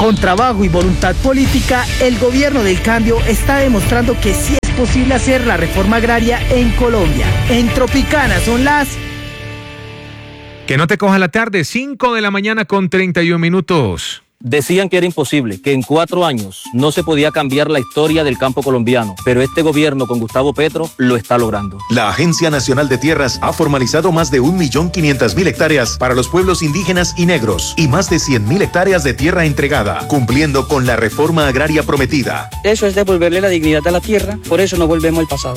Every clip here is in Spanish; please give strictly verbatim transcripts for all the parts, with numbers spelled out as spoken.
Con trabajo y voluntad política, el gobierno del cambio está demostrando que sí es posible hacer la reforma agraria en Colombia. En Tropicana son las... Que no te coja la tarde, cinco de la mañana con treinta y un minutos. Decían que era imposible, que en cuatro años no se podía cambiar la historia del campo colombiano, pero este gobierno con Gustavo Petro lo está logrando. La Agencia Nacional de Tierras ha formalizado más de un millón quinientas mil hectáreas para los pueblos indígenas y negros y más de cien mil hectáreas de tierra entregada, cumpliendo con la reforma agraria prometida. Eso es devolverle la dignidad a la tierra, por eso no volvemos al pasado.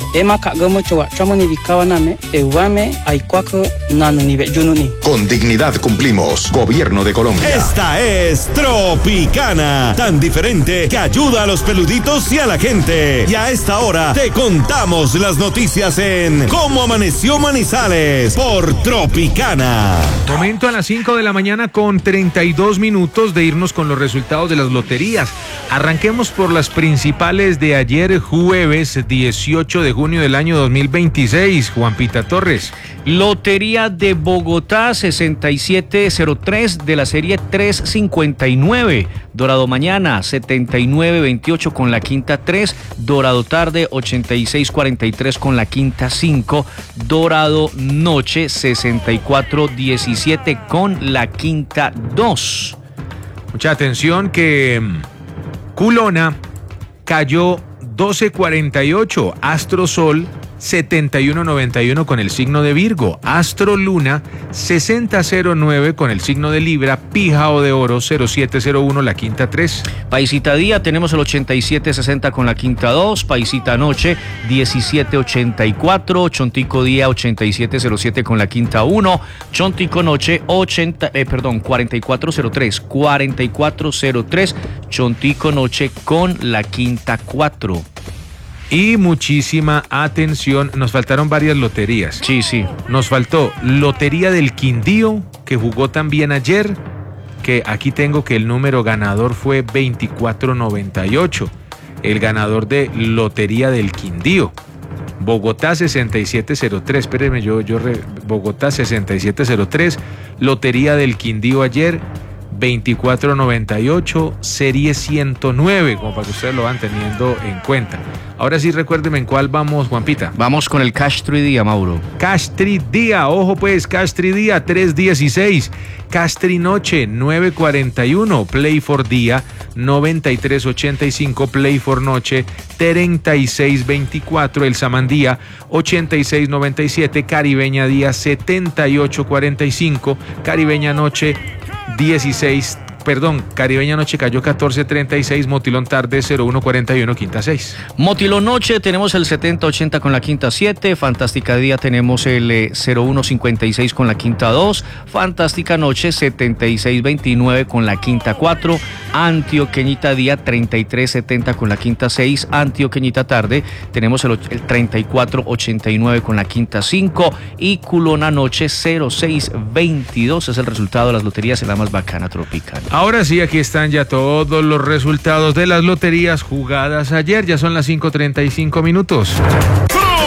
Con dignidad cumplimos. Gobierno de Colombia. Esta es Tropicana, tan diferente que ayuda a los peluditos y a la gente. Y a esta hora te contamos las noticias en Cómo Amaneció Manizales por Tropicana. Momento a las cinco de la mañana con treinta y dos minutos de irnos con los resultados de las loterías. Arranquemos por las principales de ayer jueves dieciocho de junio del año dos mil veintiséis. Juan Pita Torres. Lotería de Bogotá sesenta y siete cero tres de la serie trescientos cincuenta y nueve. Dorado mañana setenta y nueve veintiocho con la quinta tres. Dorado tarde ochenta y seis cuarenta y tres con la quinta cinco. Dorado noche sesenta y cuatro diecisiete con la quinta dos. Mucha atención que Culona cayó doce cuarenta y ocho. Astro Sol setenta y uno noventa y uno con el signo de Virgo. Astro Luna sesenta cero nueve con el signo de Libra. Píjao de Oro cero siete cero uno la quinta tres. Paisita Día tenemos el ochenta y siete sesenta con la quinta dos. Paisita Noche diecisiete ochenta y cuatro. Chontico Día ochenta y siete cero siete con la quinta uno. Chontico Noche ochenta, eh, perdón, cuarenta y cuatro cero tres. cuarenta y cuatro cero tres. Chontico Noche con la quinta cuatro. Y muchísima atención, nos faltaron varias loterías. Sí, sí. Nos faltó Lotería del Quindío, que jugó también ayer, que aquí tengo que el número ganador fue veinticuatro noventa y ocho. El ganador de Lotería del Quindío. Bogotá sesenta y siete cero tres, espérenme, yo, yo, re, Bogotá sesenta y siete cero tres, Lotería del Quindío ayer, veinticuatro noventa y ocho, serie ciento nueve, como para que ustedes lo van teniendo en cuenta. Ahora sí, recuérdeme en cuál vamos, Juanpita. Vamos con el Cash tres Día, Mauro. Cash tres Día, ojo pues, Cash tres Día, tres dieciséis. Cash tres Noche, nueve cuarenta y uno. Play for Día, noventa y tres ochenta y cinco. Play for Noche, treinta y seis veinticuatro. El Samandía, ochenta y seis noventa y siete. Caribeña Día, setenta y ocho cuarenta y cinco. Caribeña Noche, dieciséis, perdón, Caribeña Noche cayó catorce treinta y seis, Motilón Tarde cero uno cuarenta y uno, quinta seis. Motilón Noche tenemos el setenta ochenta con la quinta siete, Fantástica Día tenemos el eh, cero uno cincuenta y seis con la quinta dos, Fantástica Noche setenta y seis veintinueve con la quinta cuatro, Antioqueñita Día treinta y tres setenta con la quinta seis, Antioqueñita Tarde tenemos el, el treinta y cuatro ochenta y nueve con la quinta cinco y Culona Noche cero seis veintidós es el resultado de las loterías en la más bacana tropical. Ahora sí, aquí están ya todos los resultados de las loterías jugadas ayer. Ya son las cinco treinta y cinco minutos.